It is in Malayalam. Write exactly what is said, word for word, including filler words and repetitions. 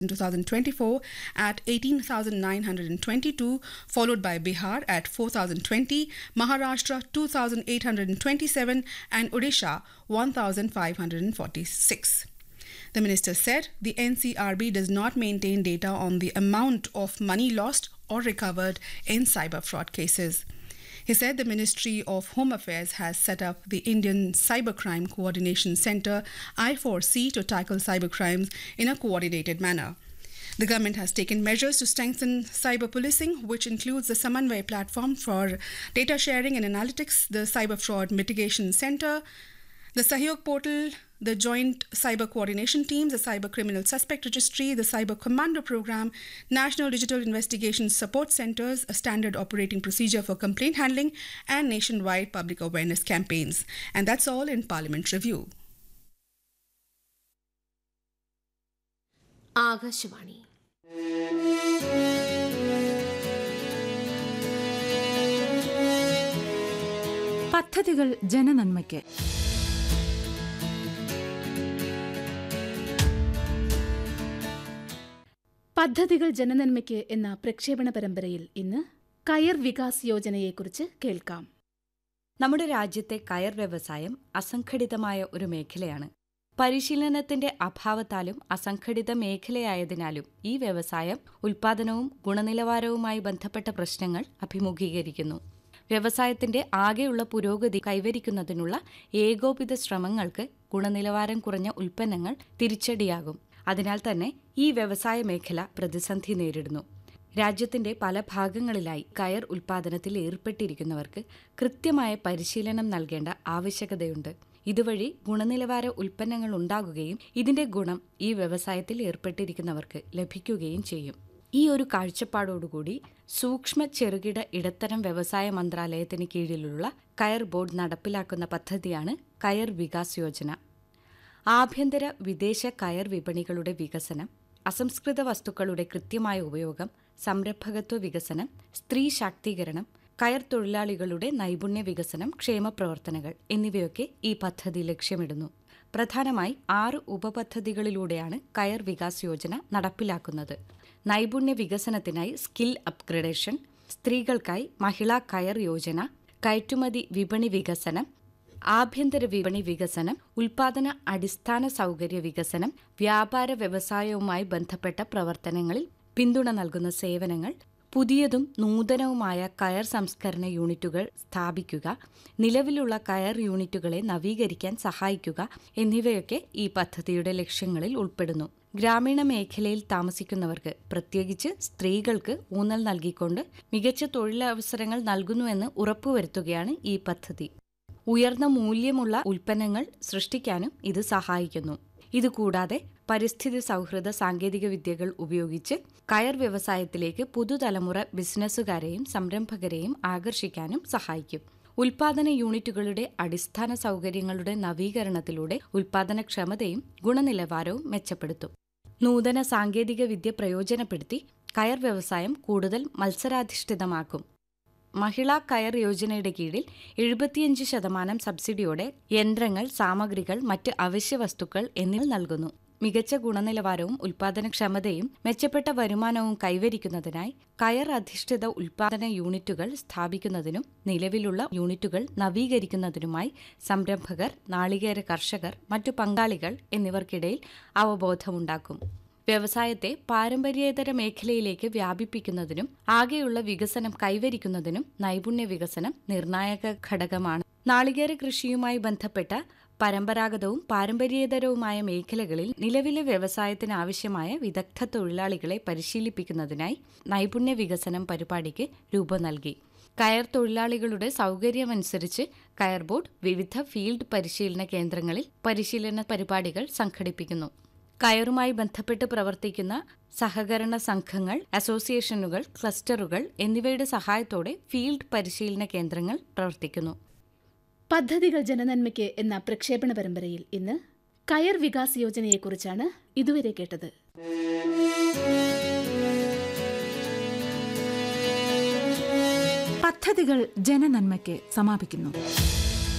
in twenty twenty-four at eighteen thousand nine hundred twenty-two, followed by Bihar at four thousand twenty, Maharashtra two thousand eight hundred twenty-seven, and Odisha one thousand five hundred forty-six. The minister said the N C R B does not maintain data on the amount of money lost or recovered in cyber fraud cases. He said the Ministry of Home Affairs has set up the Indian Cybercrime Coordination Centre I four C to tackle cybercrimes in a coordinated manner. The government has taken measures to strengthen cyber policing, which includes the Samanvay platform for data sharing and analytics, the Cyber Fraud Mitigation Centre, the Sahyog portal, the Joint Cyber Coordination Teams, the Cyber Criminal Suspect Registry, the Cyber Commando Program, National Digital Investigation Support Centers, a standard operating procedure for complaint handling, and nationwide public awareness campaigns. And that's all in Parliament Review. Akashvani പദ്ധതികൾ ജനനന്മയ്ക്ക്. പദ്ധതികൾ ജനനന്മയ്ക്ക് എന്ന പ്രക്ഷേപണ പരമ്പരയിൽ ഇന്ന് കയർ വികാസ് യോജനയെക്കുറിച്ച് കേൾക്കാം. നമ്മുടെ രാജ്യത്തെ കയർ വ്യവസായം അസംഘടിതമായ ഒരു മേഖലയാണ്. പരിശീലനത്തിന്റെ അഭാവത്താലും അസംഘടിത മേഖലയായതിനാലും ഈ വ്യവസായം ഉൽപ്പാദനവും ഗുണനിലവാരവുമായി ബന്ധപ്പെട്ട പ്രശ്നങ്ങൾ അഭിമുഖീകരിക്കുന്നു. വ്യവസായത്തിന്റെ ആകെയുള്ള പുരോഗതി കൈവരിക്കുന്നതിനുള്ള ഏകോപിത ശ്രമങ്ങൾക്ക് ഗുണനിലവാരം കുറഞ്ഞ ഉൽപ്പന്നങ്ങൾ തിരിച്ചടിയാകും. അതിനാൽ തന്നെ ഈ വ്യവസായ മേഖല പ്രതിസന്ധി നേരിടുന്നു. രാജ്യത്തിന്റെ പല ഭാഗങ്ങളിലായി കയർ ഉൽപ്പാദനത്തിൽ ഏർപ്പെട്ടിരിക്കുന്നവർക്ക് കൃത്യമായ പരിശീലനം നൽകേണ്ട ആവശ്യകതയുണ്ട്. ഇതുവഴി ഗുണനിലവാര ഉൽപ്പന്നങ്ങൾ ഉണ്ടാകുകയും ഇതിന്റെ ഗുണം ഈ വ്യവസായത്തിൽ ഏർപ്പെട്ടിരിക്കുന്നവർക്ക് ലഭിക്കുകയും ചെയ്യും. ഈ ഒരു കാഴ്ചപ്പാടോടുകൂടി സൂക്ഷ്മ ചെറുകിട ഇടത്തരം വ്യവസായ മന്ത്രാലയത്തിന് കീഴിലുള്ള കയർ ബോർഡ് നടപ്പിലാക്കുന്ന പദ്ധതിയാണ് കയർ വികാസ് യോജന. ആഭ്യന്തര വിദേശ കയർ വിപണികളുടെ വികസനം, അസംസ്കൃത വസ്തുക്കളുടെ കൃത്യമായ ഉപയോഗം, സംരംഭകത്വ വികസനം, സ്ത്രീ ശാക്തീകരണം, കയർ തൊഴിലാളികളുടെ നൈപുണ്യ വികസനം, ക്ഷേമപ്രവർത്തനങ്ങൾ എന്നിവയൊക്കെ ഈ പദ്ധതി ലക്ഷ്യമിടുന്നു. പ്രധാനമായി ആറ് ഉപപദ്ധതികളിലൂടെയാണ് കയർ വികാസ് യോജന നടപ്പിലാക്കുന്നത്. നൈപുണ്യ വികസനത്തിനായി സ്കിൽ അപ്ഗ്രഡേഷൻ, സ്ത്രീകൾക്കായി മഹിളാ കയർ യോജന, കയറ്റുമതി വിപണി വികസനം, ആഭ്യന്തര വിപണി വികസനം, ഉൽപാദന അടിസ്ഥാന സൗകര്യ വികസനം, വ്യാപാര വ്യവസായവുമായി ബന്ധപ്പെട്ട പ്രവർത്തനങ്ങളിൽ പിന്തുണ നൽകുന്ന സേവനങ്ങൾ, പുതിയതും നൂതനവുമായ കയർ സംസ്കരണ യൂണിറ്റുകൾ സ്ഥാപിക്കുക, നിലവിലുള്ള കയർ യൂണിറ്റുകളെ നവീകരിക്കാൻ സഹായിക്കുക എന്നിവയൊക്കെ ഈ പദ്ധതിയുടെ ലക്ഷ്യങ്ങളിൽ ഉൾപ്പെടുന്നു. ഗ്രാമീണ മേഖലയിൽ താമസിക്കുന്നവർക്ക്, പ്രത്യേകിച്ച് സ്ത്രീകൾക്ക് ഊന്നൽ നൽകിക്കൊണ്ട് മികച്ച തൊഴിലവസരങ്ങൾ നൽകുന്നുവെന്ന് ഉറപ്പുവരുത്തുകയാണ് ഈ പദ്ധതി. ഉയർന്ന മൂല്യമുള്ള ഉൽപ്പന്നങ്ങൾ സൃഷ്ടിക്കാനും ഇത് സഹായിക്കുന്നു. ഇതുകൂടാതെ പരിസ്ഥിതി സൗഹൃദ സാങ്കേതിക വിദ്യകൾ ഉപയോഗിച്ച് കയർ വ്യവസായത്തിലേക്ക് പുതുതലമുറ ബിസിനസ്സുകാരെയും സംരംഭകരെയും ആകർഷിക്കാനും സഹായിക്കും. ഉൽപാദന യൂണിറ്റുകളുടെ അടിസ്ഥാന സൗകര്യങ്ങളുടെ നവീകരണത്തിലൂടെ ഉൽപാദനക്ഷമതയും ഗുണനിലവാരവും മെച്ചപ്പെടുത്തും. നൂതന സാങ്കേതിക വിദ്യ പ്രയോജനപ്പെടുത്തി കയർ വ്യവസായം കൂടുതൽ മത്സരാധിഷ്ഠിതമാക്കും. മഹിളാ കയർ യോജനയുടെ കീഴിൽ എഴുപത്തിയഞ്ച് ശതമാനം സബ്സിഡിയോടെ യന്ത്രങ്ങൾ, സാമഗ്രികൾ, മറ്റ് അവശ്യ വസ്തുക്കൾ എന്നിവ നൽകുന്നു. മികച്ച ഗുണനിലവാരവും ഉൽപാദനക്ഷമതയും മെച്ചപ്പെട്ട വരുമാനവും കൈവരിക്കുന്നതിനായി കയർ അധിഷ്ഠിത ഉൽപാദന യൂണിറ്റുകൾ സ്ഥാപിക്കുന്നതിനും നിലവിലുള്ള യൂണിറ്റുകൾ നവീകരിക്കുന്നതിനുമായി സംരംഭകർ, നാളികേര കർഷകർ, മറ്റു പങ്കാളികൾ എന്നിവർക്കിടയിൽ അവബോധമുണ്ടാക്കും. വ്യവസായത്തെ പാരമ്പര്യേതര മേഖലയിലേക്ക് വ്യാപിപ്പിക്കുന്നതിനും ആകെയുള്ള വികസനം കൈവരിക്കുന്നതിനും നൈപുണ്യ വികസനം നിർണായക ഘടകമാണ്. നാളികേര കൃഷിയുമായി ബന്ധപ്പെട്ട പരമ്പരാഗതവും പാരമ്പര്യേതരവുമായ മേഖലകളിൽ നിലവിലെ വ്യവസായത്തിന് ആവശ്യമായ വിദഗ്ധ തൊഴിലാളികളെ പരിശീലിപ്പിക്കുന്നതിനായി നൈപുണ്യ വികസനം പരിപാടിക്ക് രൂപം നൽകി. കയർ തൊഴിലാളികളുടെ സൗകര്യമനുസരിച്ച് കയർ ബോർഡ് വിവിധ ഫീൽഡ് പരിശീലന കേന്ദ്രങ്ങളിൽ പരിശീലന പരിപാടികൾ സംഘടിപ്പിക്കുന്നു. കയറുമായി ബന്ധപ്പെട്ട് പ്രവർത്തിക്കുന്ന സഹകരണ സംഘങ്ങൾ, അസോസിയേഷനുകൾ, ക്ലസ്റ്ററുകൾ എന്നിവയുടെ സഹായത്തോടെ ഫീൽഡ് പരിശീലന കേന്ദ്രങ്ങൾ പ്രവർത്തിക്കുന്നു. പദ്ധതികൾ ജനനന്മയ്ക്ക് എന്ന പ്രക്ഷേപണ പരമ്പരയിൽ ഇന്ന് കയർ വികാസ് യോജനയെക്കുറിച്ചാണ് ഇതുവരെ കേട്ടത്. പദ്ധതികൾ ജനനന്മയ്ക്ക് സമാപിക്കുന്നു.